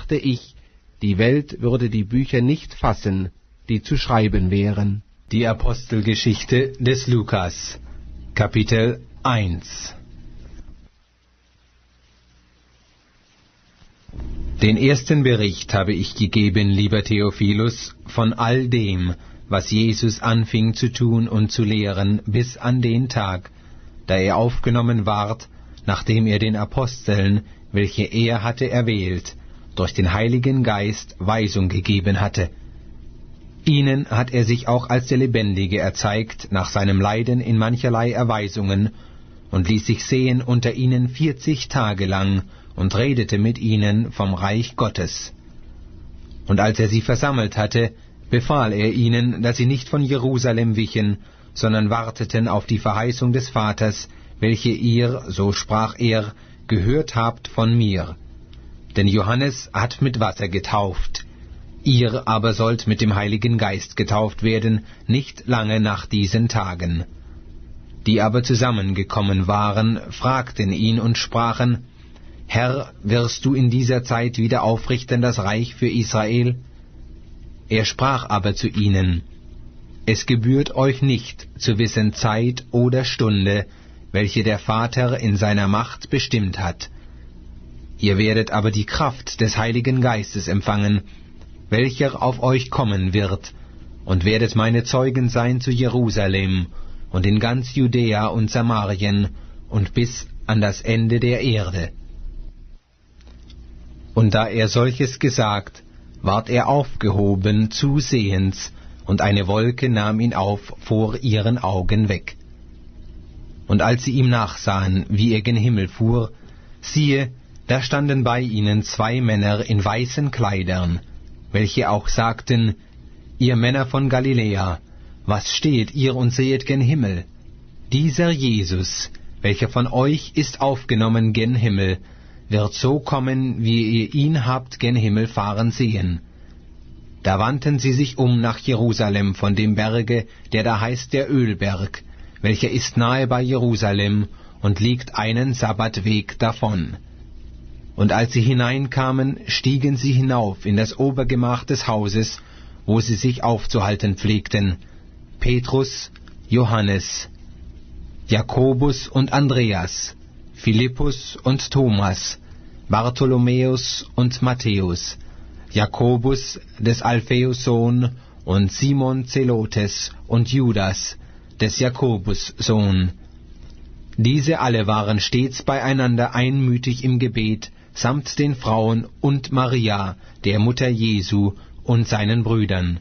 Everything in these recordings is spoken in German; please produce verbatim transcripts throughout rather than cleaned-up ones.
dachte ich, die Welt würde die Bücher nicht fassen, die zu schreiben wären. Die Apostelgeschichte des Lukas, Kapitel eins. Den ersten Bericht habe ich gegeben, lieber Theophilus, von all dem, was Jesus anfing zu tun und zu lehren, bis an den Tag, da er aufgenommen ward, nachdem er den Aposteln, welche er hatte erwählt, durch den Heiligen Geist Weisung gegeben hatte. Ihnen hat er sich auch als der Lebendige erzeigt, nach seinem Leiden in mancherlei Erweisungen, und ließ sich sehen unter ihnen vierzig Tage lang, und redete mit ihnen vom Reich Gottes. Und als er sie versammelt hatte, befahl er ihnen, dass sie nicht von Jerusalem wichen, sondern warteten auf die Verheißung des Vaters, welche ihr, so sprach er, gehört habt von mir. Denn Johannes hat mit Wasser getauft, ihr aber sollt mit dem Heiligen Geist getauft werden, nicht lange nach diesen Tagen. Die aber zusammengekommen waren, fragten ihn und sprachen, Herr, wirst du in dieser Zeit wieder aufrichten das Reich für Israel? Er sprach aber zu ihnen, Es gebührt euch nicht zu wissen Zeit oder Stunde, welche der Vater in seiner Macht bestimmt hat. Ihr werdet aber die Kraft des Heiligen Geistes empfangen, welcher auf euch kommen wird, und werdet meine Zeugen sein zu Jerusalem und in ganz Judäa und Samarien und bis an das Ende der Erde. Und da er solches gesagt, ward er aufgehoben zusehends, und eine Wolke nahm ihn auf vor ihren Augen weg. Und als sie ihm nachsahen, wie er gen Himmel fuhr, siehe, da standen bei ihnen zwei Männer in weißen Kleidern, welche auch sagten, Ihr Männer von Galiläa, was steht ihr und sehet gen Himmel? Dieser Jesus, welcher von euch ist aufgenommen gen Himmel, wird so kommen, wie ihr ihn habt gen Himmel fahren sehen. Da wandten sie sich um nach Jerusalem von dem Berge, der da heißt der Ölberg, welcher ist nahe bei Jerusalem und liegt einen Sabbatweg davon. Und als sie hineinkamen, stiegen sie hinauf in das Obergemach des Hauses, wo sie sich aufzuhalten pflegten, Petrus, Johannes, Jakobus und Andreas, Philippus und Thomas, Bartholomäus und Matthäus, Jakobus des Alpheus Sohn und Simon Zelotes und Judas des Jakobus Sohn. Diese alle waren stets beieinander einmütig im Gebet, samt den Frauen und Maria, der Mutter Jesu, und seinen Brüdern.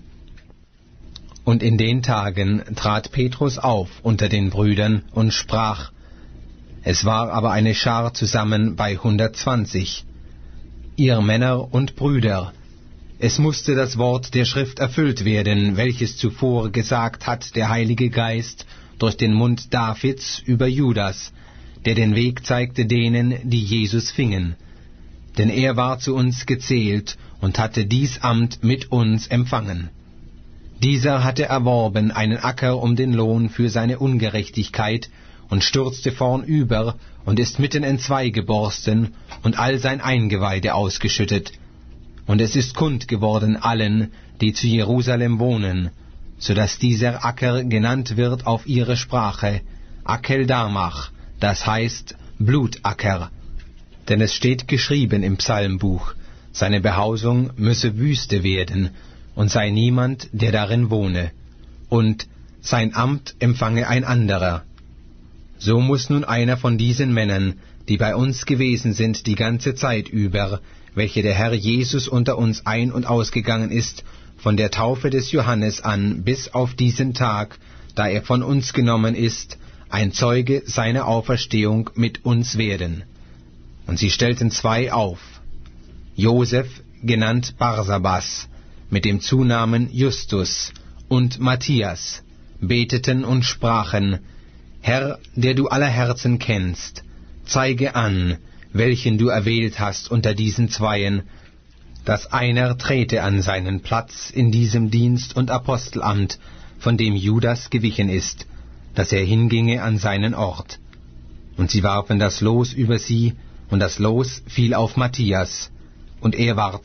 Und in den Tagen trat Petrus auf unter den Brüdern und sprach, es war aber eine Schar zusammen bei hundertzwanzig. Ihr Männer und Brüder, es musste das Wort der Schrift erfüllt werden, welches zuvor gesagt hat der Heilige Geist durch den Mund Davids über Judas, der den Weg zeigte denen, die Jesus fingen. Denn er war zu uns gezählt und hatte dies Amt mit uns empfangen. Dieser hatte erworben einen Acker um den Lohn für seine Ungerechtigkeit und stürzte vornüber und ist mitten entzwei geborsten und all sein Eingeweide ausgeschüttet. Und es ist kund geworden allen, die zu Jerusalem wohnen, so dass dieser Acker genannt wird auf ihre Sprache, Akeldamach, das heißt Blutacker. Denn es steht geschrieben im Psalmbuch, seine Behausung müsse Wüste werden, und sei niemand, der darin wohne, und sein Amt empfange ein anderer. So muß nun einer von diesen Männern, die bei uns gewesen sind die ganze Zeit über, welche der Herr Jesus unter uns ein- und ausgegangen ist, von der Taufe des Johannes an bis auf diesen Tag, da er von uns genommen ist, ein Zeuge seiner Auferstehung mit uns werden. Und sie stellten zwei auf, Josef, genannt Barsabas, mit dem Zunamen Justus, und Matthias, beteten und sprachen, Herr, der du aller Herzen kennst, zeige an, welchen du erwählt hast unter diesen Zweien, dass einer trete an seinen Platz in diesem Dienst und Apostelamt, von dem Judas gewichen ist, dass er hinginge an seinen Ort. Und sie warfen das Los über sie, und das Los fiel auf Matthias, und er ward